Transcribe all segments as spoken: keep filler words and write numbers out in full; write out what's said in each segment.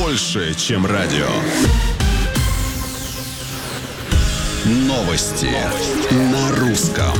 больше, чем радио. Новости на русском.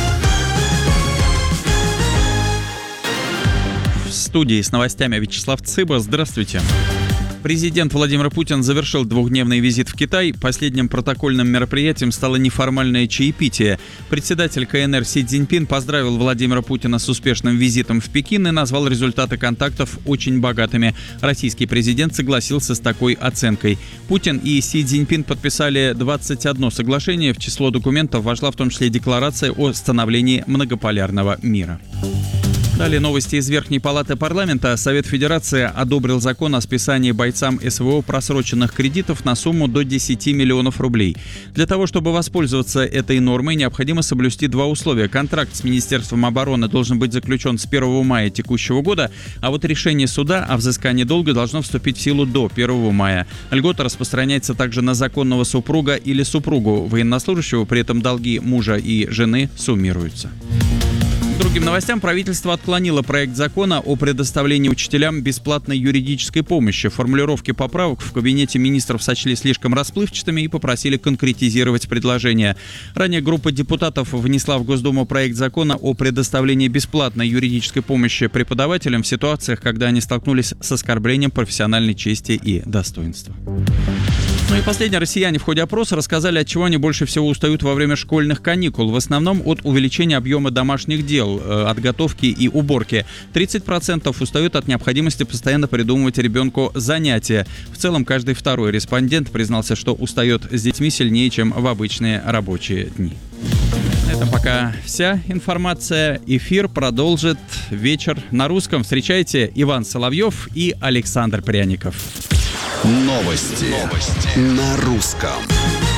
В студии с новостями Вячеслав Цыба. Здравствуйте. Президент Владимир Путин завершил двухдневный визит в Китай. Последним протокольным мероприятием стало неформальное чаепитие. Председатель ка эн эр Си Цзиньпин поздравил Владимира Путина с успешным визитом в Пекин и назвал результаты контактов очень богатыми. Российский президент согласился с такой оценкой. Путин и Си Цзиньпин подписали двадцать одно соглашение. В число документов вошла в том числе декларация о становлении многополярного мира. Далее новости из Верхней палаты парламента. Совет Федерации одобрил закон о списании бойцам эс вэ о просроченных кредитов на сумму до десяти миллионов рублей. Для того, чтобы воспользоваться этой нормой, необходимо соблюсти два условия. Контракт с Министерством обороны должен быть заключен с первого мая текущего года, а вот решение суда о взыскании долга должно вступить в силу до первого мая. Льгота распространяется также на законного супруга или супругу военнослужащего, при этом долги мужа и жены суммируются. К другим новостям. Правительство отклонило проект закона о предоставлении учителям бесплатной юридической помощи. Формулировки поправок в кабинете министров сочли слишком расплывчатыми и попросили конкретизировать предложение. Ранее группа депутатов внесла в Госдуму проект закона о предоставлении бесплатной юридической помощи преподавателям в ситуациях, когда они столкнулись с оскорблением профессиональной чести и достоинства. Ну и последнее. Россияне в ходе опроса рассказали, от чего они больше всего устают во время школьных каникул. В основном от увеличения объема домашних дел, э, от готовки и уборки. тридцать процентов устают от необходимости постоянно придумывать ребенку занятия. В целом, каждый второй респондент признался, что устает с детьми сильнее, чем в обычные рабочие дни. На этом пока вся информация. Эфир продолжит вечер на русском. Встречайте Иван Соловьев и Александр Пряников. Новости, Новости на русском.